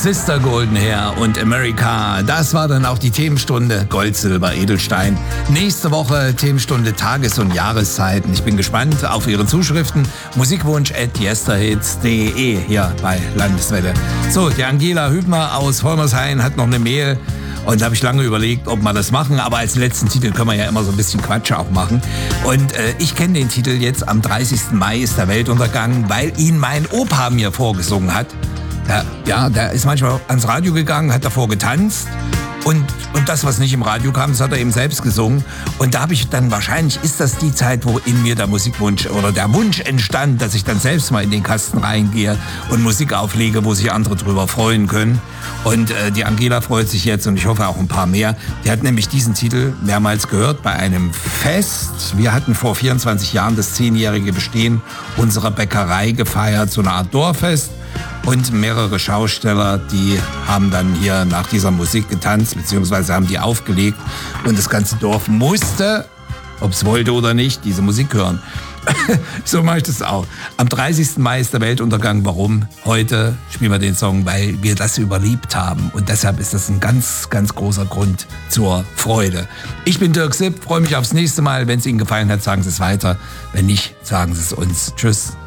Sister Golden Hair und America. Das war dann auch die Themenstunde Gold, Silber, Edelstein. Nächste Woche Themenstunde Tages- und Jahreszeiten. Ich bin gespannt auf Ihre Zuschriften. Musikwunsch@yesterhits.de hier bei Landeswelle. So, die Angela Hübner aus Vollmershain hat noch eine Mail. Und da habe ich lange überlegt, ob wir das machen. Aber als letzten Titel können wir ja immer so ein bisschen Quatsch auch machen. Und ich kenne den Titel jetzt. Am 30. Mai ist der Weltuntergang, weil ihn mein Opa mir vorgesungen hat. Der ist manchmal ans Radio gegangen, hat davor getanzt. Und das, was nicht im Radio kam, das hat er eben selbst gesungen. Und da habe ich dann, wahrscheinlich ist das die Zeit, wo in mir der Musikwunsch oder der Wunsch entstand, dass ich dann selbst mal in den Kasten reingehe und Musik auflege, wo sich andere drüber freuen können. Und die Angela freut sich jetzt und ich hoffe auch ein paar mehr. Die hat nämlich diesen Titel mehrmals gehört bei einem Fest. Wir hatten vor 24 Jahren das 10-jährige Bestehen unserer Bäckerei gefeiert, so eine Art Dorffest. Und mehrere Schausteller, die haben dann hier nach dieser Musik getanzt, beziehungsweise haben die aufgelegt. Und das ganze Dorf musste, ob es wollte oder nicht, diese Musik hören. So mache ich das auch. Am 30. Mai ist der Weltuntergang. Warum? Heute spielen wir den Song, weil wir das überlebt haben. Und deshalb ist das ein ganz, ganz großer Grund zur Freude. Ich bin Dirk Sipp, freue mich aufs nächste Mal. Wenn es Ihnen gefallen hat, sagen Sie es weiter. Wenn nicht, sagen Sie es uns. Tschüss.